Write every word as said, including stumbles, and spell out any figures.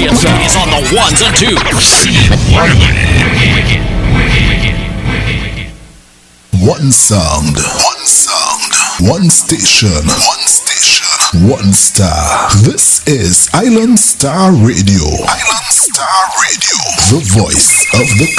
F M is on the ones and twos. One sound, one sound, one station, one station, one star. This is Island Star Radio. Island Star Radio, the voice of the